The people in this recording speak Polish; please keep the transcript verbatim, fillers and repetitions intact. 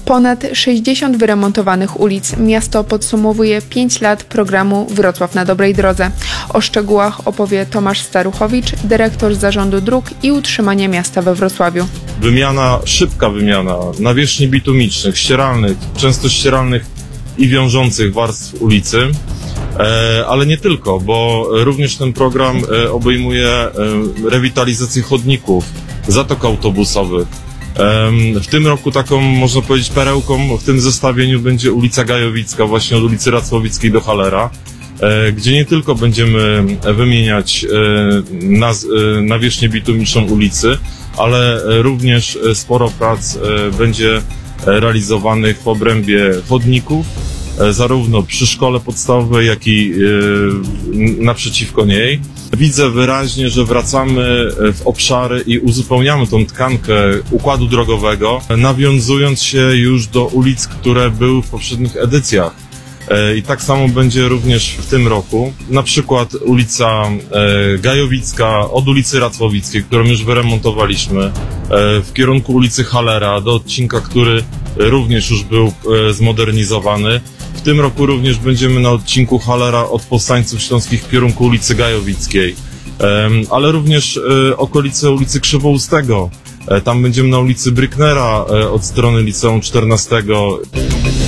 Ponad sześćdziesiąt wyremontowanych ulic. Miasto podsumowuje pięć lat programu Wrocław na dobrej drodze. O szczegółach opowie Tomasz Staruchowicz, dyrektor Zarządu Dróg i Utrzymania Miasta we Wrocławiu. Wymiana, szybka wymiana nawierzchni bitumicznych, ścieralnych, często ścieralnych i wiążących warstw ulicy, e, ale nie tylko, bo również ten program e, obejmuje e, rewitalizację chodników, zatok autobusowych. W tym roku taką, można powiedzieć, perełką w tym zestawieniu będzie ulica Gajowicka, właśnie od ulicy Racławickiej do Hallera, gdzie nie tylko będziemy wymieniać nawierzchnię bitumiczną ulicy, ale również sporo prac będzie realizowanych w obrębie chodników, zarówno przy szkole podstawowej, jak i naprzeciwko niej. Widzę wyraźnie, że wracamy w obszary i uzupełniamy tą tkankę układu drogowego, nawiązując się już do ulic, które były w poprzednich edycjach. I tak samo będzie również w tym roku. Na przykład ulica Gajowicka od ulicy Racławickiej, którą już wyremontowaliśmy, w kierunku ulicy Hallera, do odcinka, który również już był zmodernizowany. W tym roku również będziemy na odcinku Hallera od Powstańców Śląskich w kierunku ulicy Gajowickiej, ale również okolice ulicy Krzywoustego. Tam będziemy na ulicy Brücknera od strony Liceum czternastego.